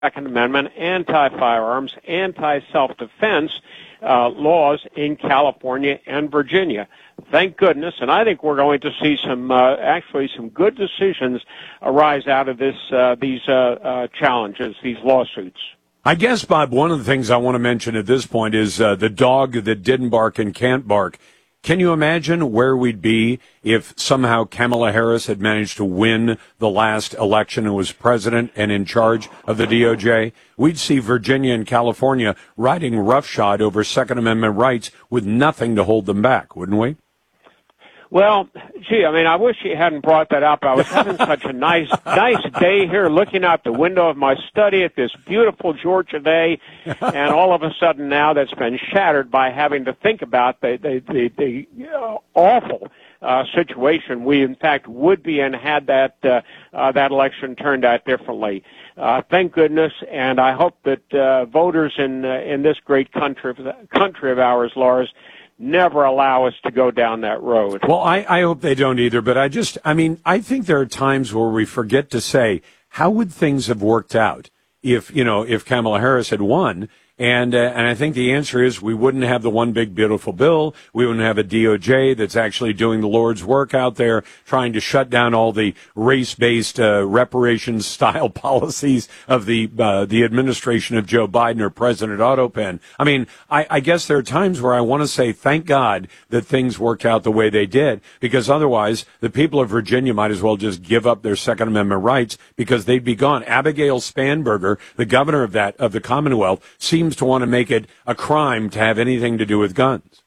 Second Amendment, anti-firearms, anti-self-defense laws in California and Virginia. Thank goodness, and I think we're going to see some good decisions arise out of these challenges, these lawsuits. I guess, Bob, one of the things I want to mention at this point is the dog that didn't bark and can't bark. Can you imagine where we'd be if somehow Kamala Harris had managed to win the last election and was president and in charge of the DOJ? We'd see Virginia and California riding roughshod over Second Amendment rights with nothing to hold them back, wouldn't we? Well, gee, I mean, I wish you hadn't brought that up. I was having such a nice day here, looking out the window of my study at this beautiful Georgia day, and all of a sudden now that's been shattered by having to think about the awful situation we in fact would be in had that election turned out differently. Thank goodness, and I hope that voters in this great country of ours, Lars, never allow us to go down that road. Well, I hope they don't either, but I think there are times where we forget to say, how would things have worked out if Kamala Harris had won? And I think the answer is we wouldn't have the one big beautiful bill. We wouldn't have a DOJ that's actually doing the Lord's work out there, trying to shut down all the race-based reparations style policies of the administration of Joe Biden or President Otto Penn. I mean, I guess there are times where I want to say thank God that things worked out the way they did, because otherwise the people of Virginia might as well just give up their Second Amendment rights because they'd be gone. Abigail Spanberger, the governor of the Commonwealth, seems to want to make it a crime to have anything to do with guns.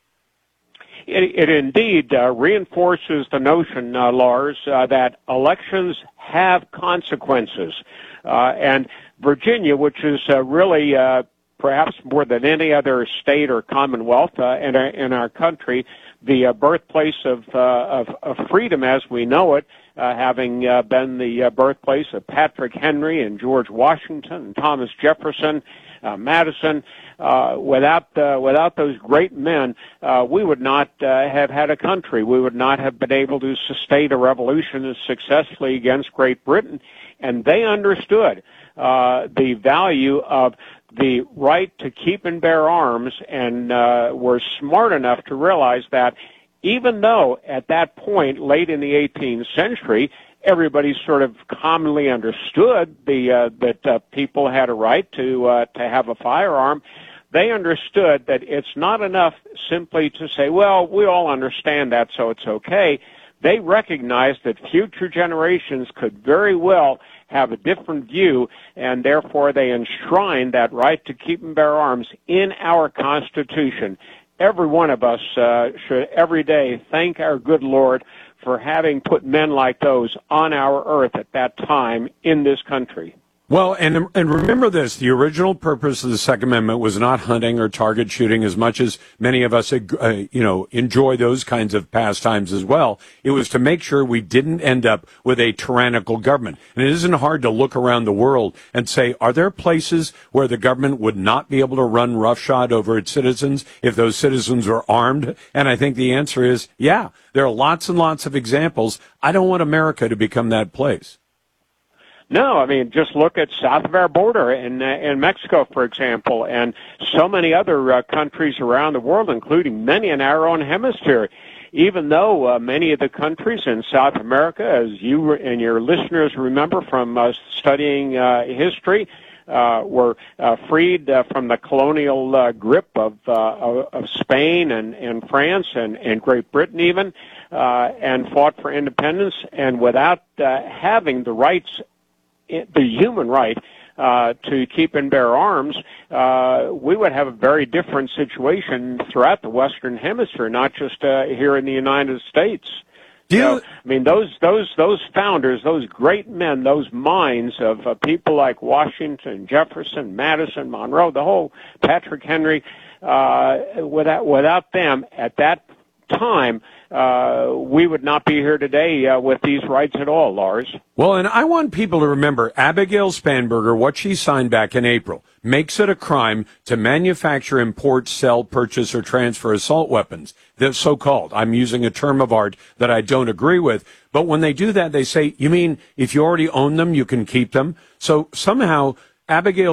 It indeed reinforces the notion, Lars, that elections have consequences. And Virginia, which is really perhaps more than any other state or commonwealth in our country, the birthplace of freedom as we know it, having been the birthplace of Patrick Henry and George Washington and Thomas Jefferson, Madison. Without those great men, we would not have had a country. We would not have been able to sustain a revolution successfully against Great Britain. And they understood the value of the right to keep and bear arms, and were smart enough to realize that even though at that point, late in the 18th century, everybody sort of commonly understood that people had a right to have a firearm, they understood that it's not enough simply to say, well, we all understand that, so it's okay. They recognized that future generations could very well have a different view, and therefore they enshrined that right to keep and bear arms in our Constitution. Every one of us should every day thank our good Lord for having put men like those on our earth at that time in this country. Well, and remember this, the original purpose of the Second Amendment was not hunting or target shooting, as much as many of us, enjoy those kinds of pastimes as well. It was to make sure we didn't end up with a tyrannical government. And it isn't hard to look around the world and say, are there places where the government would not be able to run roughshod over its citizens if those citizens were armed? And I think the answer is, yeah, there are lots and lots of examples. I don't want America to become that place. No, I mean, just look at south of our border in Mexico, for example, and so many other countries around the world, including many in our own hemisphere. Even though many of the countries in South America, as you and your listeners remember from studying history, were freed from the colonial grip of Spain and France and Great Britain even, and fought for independence, and without having the rights, the human right to keep and bear arms, we would have a very different situation throughout the Western Hemisphere, not just here in the United States. I mean, those founders, those great men, those minds of people like Washington, Jefferson, Madison, Monroe, the whole Patrick Henry, without them at that time, we would not be here today with these rights at all, Lars. Well, and I want people to remember Abigail Spanberger, what she signed back in April, makes it a crime to manufacture, import, sell, purchase, or transfer assault weapons. They're so-called. I'm using a term of art that I don't agree with. But when they do that, they say, you mean if you already own them, you can keep them? So somehow Abigail